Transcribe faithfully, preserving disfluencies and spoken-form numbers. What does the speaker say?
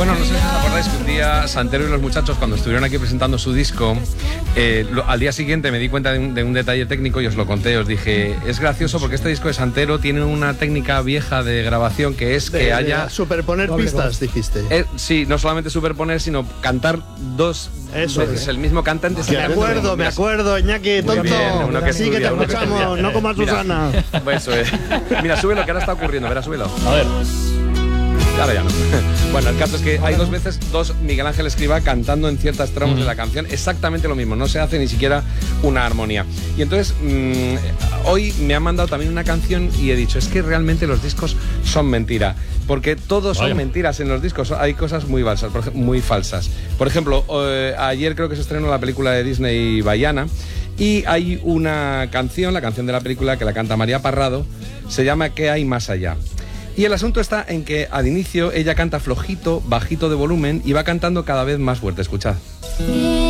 Bueno, no sé si os acordáis que un día Santero y los muchachos, cuando estuvieron aquí presentando su disco, eh, lo, al día siguiente me di cuenta de un, de un detalle técnico y os lo conté. Os dije, es gracioso porque este disco de Santero tiene una técnica vieja de grabación que es de, que de haya... superponer Doble pistas, voz. dijiste. Eh, sí, no solamente superponer, sino cantar dos Eso veces es. el mismo cantante. Me acuerdo, me acuerdo, Iñaki, tonto. Bien, uno que sí, que te escuchamos, no como a Susana. Mira, eso es. Mira, súbelo, que ahora está ocurriendo. Verá, súbelo. A ver. Claro, ya no. Bueno, el caso es que hay dos veces dos Miguel Ángel Escrivá cantando en ciertas tramos mm. de la canción exactamente lo mismo, no se hace ni siquiera una armonía. Y entonces, mmm, hoy me han mandado también una canción y he dicho, es que realmente los discos son mentira, porque todos Vaya. son mentiras en los discos, hay cosas muy falsas. Por ejemplo, muy falsas. Por ejemplo eh, ayer creo que se estrenó la película de Disney Baiana y hay una canción, la canción de la película que la canta María Parrado, se llama ¿Qué hay más allá? Y el asunto está en que al inicio ella canta flojito, bajito de volumen y va cantando cada vez más fuerte. Escuchad.